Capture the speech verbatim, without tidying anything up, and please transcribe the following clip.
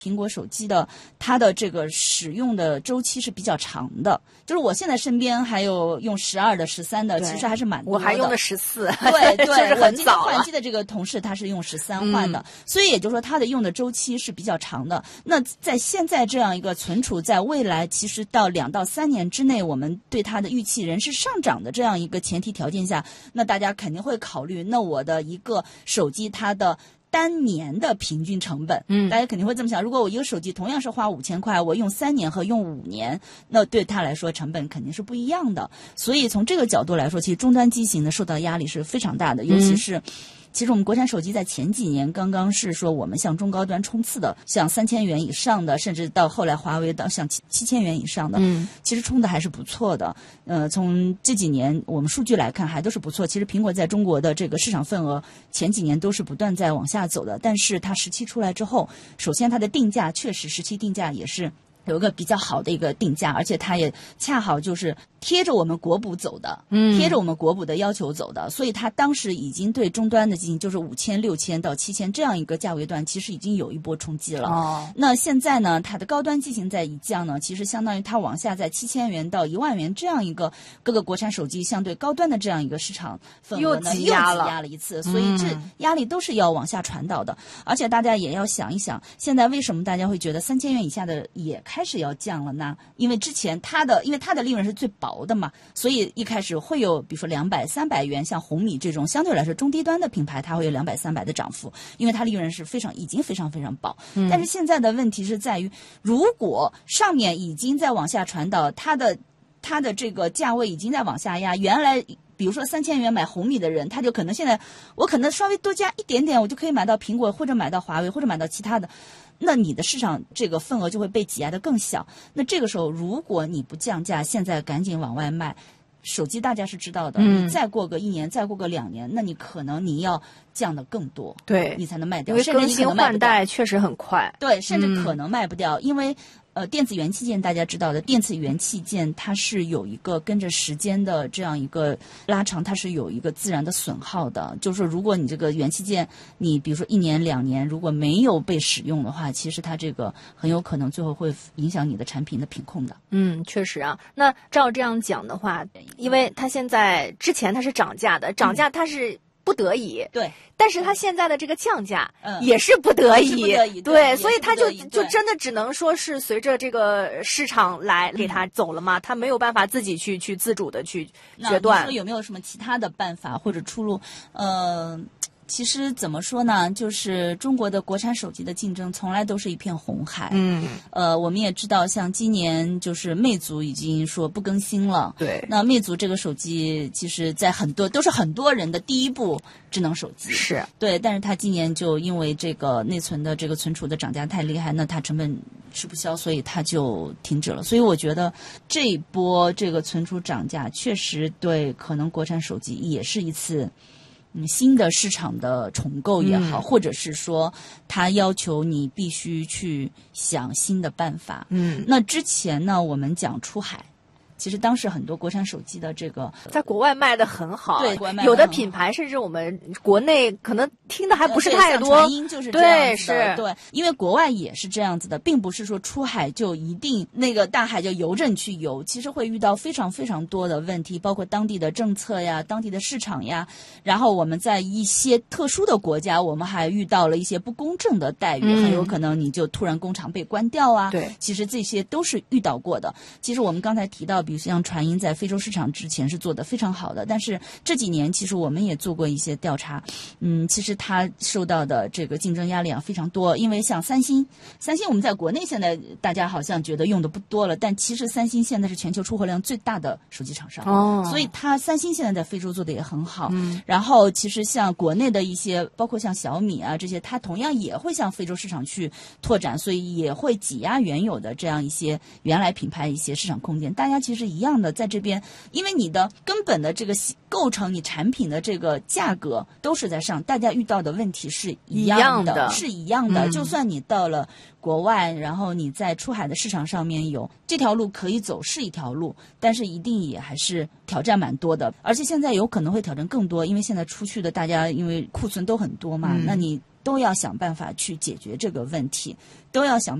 苹果手机的它的这个使用的周期是比较长的，就是我现在身边还有用十二的、十三的，其实还是蛮多的。 我还用的十四， 对对， 就是很早换机的这个同事他是用十三换的、嗯，所以也就是说它的用的周期是比较长的。那在现在这样一个存储，在未来其实到两到三年之内，我们对它的预期仍是上涨的这样一个前提条件下，那大家肯定会考虑，那我的一个手机它的单年的平均成本，嗯，大家肯定会这么想。如果我一个手机同样是花五千块，我用三年和用五年，那对他来说成本肯定是不一样的。所以从这个角度来说，其实终端机型呢受到压力是非常大的，尤其是。嗯其实我们国产手机在前几年刚刚是说我们向中高端冲刺的，像三千元以上的，甚至到后来华为到像七七千元以上的，嗯，其实冲的还是不错的。呃，从这几年我们数据来看，还都是不错。其实苹果在中国的这个市场份额前几年都是不断在往下走的，但是它十七出来之后，首先它的定价确实十七定价也是有一个比较好的一个定价，而且它也恰好就是贴着我们国补走的，嗯，贴着我们国补的要求走的，所以它当时已经对终端的进行就是五千、六千到七千这样一个价位段，其实已经有一波冲击了。哦，那现在呢，它的高端机型在一降呢，其实相当于它往下在七千元到一万元这样一个各个国产手机相对高端的这样一个市场份额呢， 又挤压了，又挤压了一次，所以这压力都是要往下传导的。嗯、而且大家也要想一想，现在为什么大家会觉得三千元以下的也开始要降了呢？因为之前它的，因为它的利润是最薄的嘛，所以一开始会有比如说两百、三百元，像红米这种相对来说中低端的品牌，它会有两百、三百的涨幅，因为它利润是非常已经非常非常薄。嗯、但是现在的问题是在于，如果上面已经在往下传导，它的它的这个价位已经在往下压，原来。比如说三千元买红米的人，他就可能现在我可能稍微多加一点点，我就可以买到苹果或者买到华为或者买到其他的，那你的市场这个份额就会被挤压得更小。那这个时候如果你不降价，现在赶紧往外卖，手机大家是知道的，嗯、你再过个一年，再过个两年，那你可能你要降得更多， 对， 你才能卖掉， 因为更新换代确实很快， 对，甚至可能卖不掉，嗯、因为。呃，电子元器件大家知道的，电子元器件它是有一个跟着时间的这样一个拉长，它是有一个自然的损耗的。就是说，如果你这个元器件，你比如说一年两年如果没有被使用的话，其实它这个很有可能最后会影响你的产品的品控的。 嗯，确实啊。那照这样讲的话，因为它现在之前它是涨价的，涨价它是。不得已， 对， 但是他现在的这个降价也是不得已， 嗯、不得已对， 对所以他就就真的只能说是随着这个市场来给他走了嘛，嗯、他没有办法自己去去自主的去决断。 那你说有没有什么其他的办法或者出路？呃。其实怎么说呢，就是中国的国产手机的竞争从来都是一片红海。嗯，呃，我们也知道，像今年就是魅族已经说不更新了。 对， 那魅族这个手机，其实在很多都是很多人的第一部智能手机。 是对，但是它今年就因为这个内存的这个存储的涨价太厉害，那它成本吃不消，所以它就停止了。所以我觉得这一波这个存储涨价，确实对可能国产手机也是一次。嗯，新的市场的重构也好，嗯、或者是说它要求你必须去想新的办法。嗯，那之前呢，我们讲出海。其实当时很多国产手机的这个在国外卖的很好， 对，国外卖有的品牌甚至我们国内可能听的还不是太多。 传音就是这样子的， 对，是， 对，因为国外也是这样子的，并不是说出海就一定那个大海就游着你去游，其实会遇到非常非常多的问题，包括当地的政策呀、当地的市场呀，然后我们在一些特殊的国家，我们还遇到了一些不公正的待遇，嗯、很有可能你就突然工厂被关掉啊。 对， 其实这些都是遇到过的。其实我们刚才提到。比如像传音在非洲市场之前是做得非常好的，但是这几年其实我们也做过一些调查，嗯，其实它受到的这个竞争压力啊非常多，因为像三星，三星我们在国内现在大家好像觉得用的不多了，但其实三星现在是全球出货量最大的手机厂商，哦，所以它三星现在在非洲做的也很好，嗯，然后其实像国内的一些，包括像小米啊这些，它同样也会向非洲市场去拓展，所以也会挤压原有的这样一些原来品牌一些市场空间。大家其实一样的在这边，因为你的根本的这个构成你产品的这个价格都是在上，大家遇到的问题是一样的， 一样的是一样的， 嗯， 就算你到了国外，然后你在出海的市场上面有这条路可以走是一条路，但是一定也还是挑战蛮多的，而且现在有可能会挑战更多，因为现在出去的大家因为库存都很多嘛，嗯，那你都要想办法去解决这个问题，都要想